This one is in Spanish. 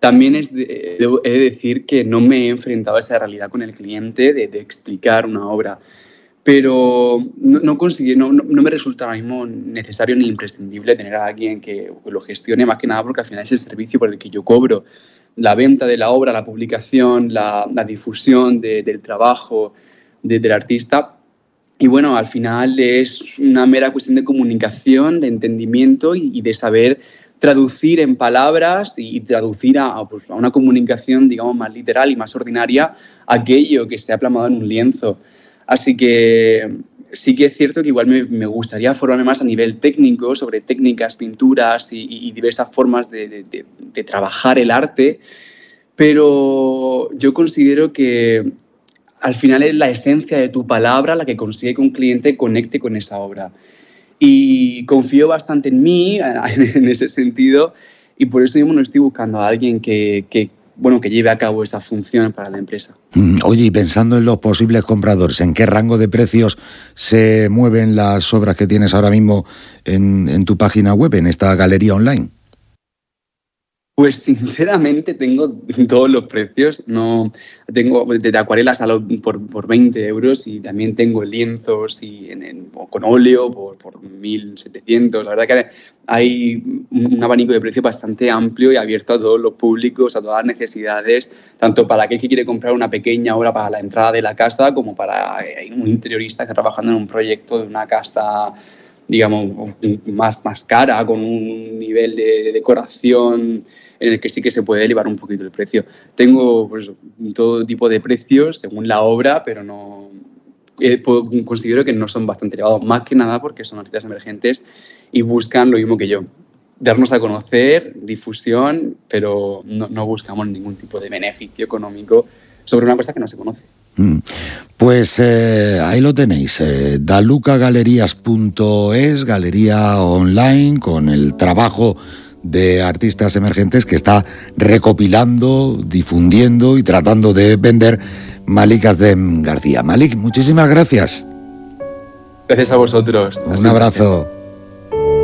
También he de decir que no me he enfrentado a esa realidad con el cliente de explicar una obra, pero no me resulta ahora mismo necesario ni imprescindible tener a alguien que lo gestione, más que nada porque al final es el servicio por el que yo cobro. La venta de la obra, la publicación, la difusión del trabajo del artista. Y bueno, al final es una mera cuestión de comunicación, de entendimiento y de saber traducir en palabras y traducir a una comunicación, digamos, más literal y más ordinaria aquello que se ha plasmado en un lienzo. Así que sí que es cierto que igual me gustaría formarme más a nivel técnico sobre técnicas, pinturas y diversas formas de trabajar el arte, pero yo considero que al final es la esencia de tu palabra la que consigue que un cliente conecte con esa obra. Y confío bastante en mí en ese sentido y por eso mismo no estoy buscando a alguien que lleve a cabo esa función para la empresa. Oye, y pensando en los posibles compradores, ¿en qué rango de precios se mueven las obras que tienes ahora mismo en tu página web, en esta galería online? Pues sinceramente tengo todos los precios. No, tengo desde acuarelas por 20 euros y también tengo lienzos con óleo por 1.700. La verdad que hay un abanico de precios bastante amplio y abierto a todos los públicos, a todas las necesidades, tanto para aquel que quiere comprar una pequeña obra para la entrada de la casa como para un interiorista que está trabajando en un proyecto de una casa, digamos, más cara, con un nivel de decoración en el que sí que se puede elevar un poquito el precio. Tengo pues, todo tipo de precios según la obra, pero no considero que no son bastante elevados, más que nada porque son artistas emergentes y buscan lo mismo que yo, darnos a conocer, difusión, pero no buscamos ningún tipo de beneficio económico sobre una cosa que no se conoce. Pues ahí lo tenéis, dalucagalerías.es, galería online con el trabajo de artistas emergentes que está recopilando, difundiendo y tratando de vender Malik Azem García. Malik, muchísimas gracias. Gracias a vosotros. Un abrazo.